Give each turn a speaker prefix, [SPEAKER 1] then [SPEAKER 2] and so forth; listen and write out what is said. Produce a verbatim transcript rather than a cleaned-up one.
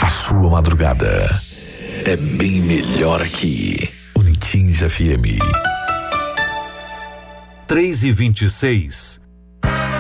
[SPEAKER 1] A sua madrugada é bem melhor aqui. Unitins F M.
[SPEAKER 2] três e vinte e seis.